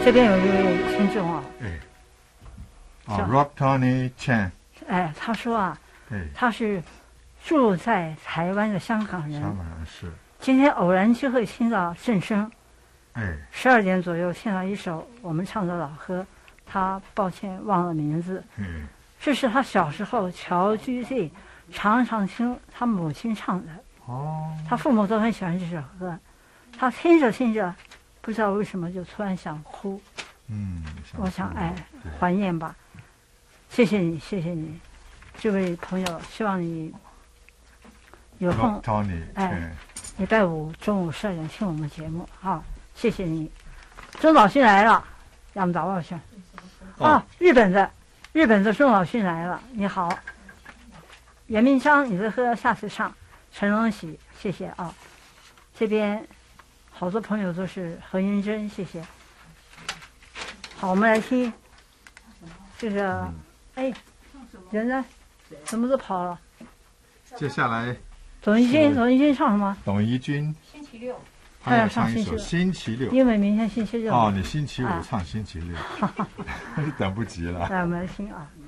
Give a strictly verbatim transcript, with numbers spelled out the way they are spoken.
这边有一位听众啊， 哎，啊 ，Rob Tony Chan， 哎，他说啊， 哎， 他是住在台湾的香港人， 香港人是， 今天偶然机会听到正声， 哎， 十二点左右听到一首我们唱的老歌，他抱歉忘了名字， 嗯， 这是他小时候侨居地常常听他母亲唱的， 哦， 他父母都很喜欢这首歌，他听着听着，不知道为什么就突然想哭， 嗯， 我想哎对怀念吧，谢谢你，谢谢你，这位朋友，希望你有空 Rob Tony， 哎，礼拜五中午十二点听我们节目啊，谢谢你。钟老师来了，让我们打报去。啊，日本的，日本的钟老师来了，你好。袁明章，你的歌下次唱。陈荣喜，谢谢啊。这边好多朋友都是何云珍，谢谢。好，我们来听这个， 嗯、 哎，人呢？怎么都跑了？ 接下来， 董一军，董一军唱什么？ 董一军， 星期六， 他要唱一首星期六， 因为明天星期六。 哦，你星期五唱星期六，等不及了。 来，我们来听啊。